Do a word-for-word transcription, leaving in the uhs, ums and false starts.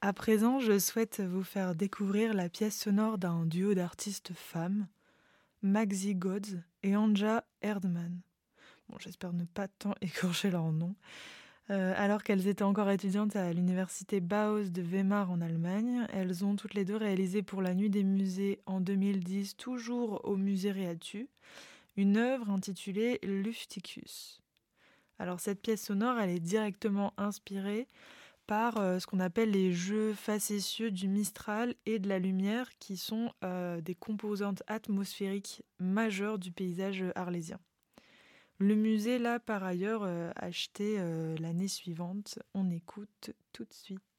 À présent, je souhaite vous faire découvrir la pièce sonore d'un duo d'artistes femmes, Maxi Gods et Anja Erdmann. Bon, j'espère ne pas tant écorcher leur nom. Euh, alors qu'elles étaient encore étudiantes à l'université Bauhaus de Weimar en Allemagne, elles ont toutes les deux réalisé pour la Nuit des musées en deux mille dix, toujours au musée Réatu, une œuvre intitulée Lufticus. Alors cette pièce sonore, elle est directement inspirée par euh, ce qu'on appelle les jeux facétieux du Mistral et de la lumière, qui sont euh, des composantes atmosphériques majeures du paysage arlésien. Le musée l'a par ailleurs euh, acheté euh, l'année suivante. On écoute tout de suite.